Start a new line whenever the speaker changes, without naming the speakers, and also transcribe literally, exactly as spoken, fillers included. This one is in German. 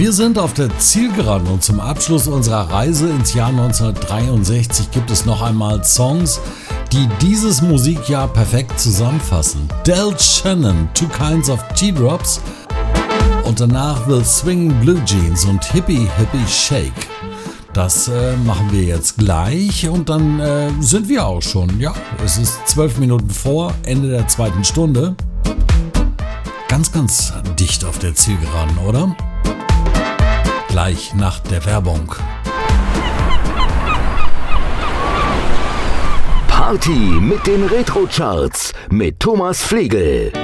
Wir sind auf der Zielgeraden und zum Abschluss unserer Reise ins Jahr neunzehnhundertdreiundsechzig gibt es noch einmal Songs, die dieses Musikjahr perfekt zusammenfassen. Del Shannon, Two Kinds of Teardrops und danach Will Swinging Blue Jeans und Hippie Hippie Shake. Das äh, machen wir jetzt gleich und dann äh, sind wir auch schon. Ja, es ist zwölf Minuten vor Ende der zweiten Stunde. Ganz, ganz dicht auf der Zielgeraden, oder? Gleich nach der Werbung.
Party mit den Retro-Charts mit Thomas Flegel.